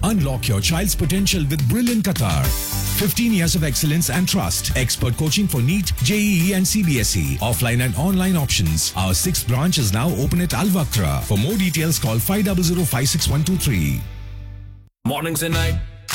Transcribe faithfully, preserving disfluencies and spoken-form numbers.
Unlock your child's potential with Brilliant Qatar. fifteen years of excellence and trust. Expert coaching for NEET, J E E and C B S E. Offline and online options. Our sixth branch is now open at Al Wakra. For more details, call five zero zero five six one two three. Mornings and night.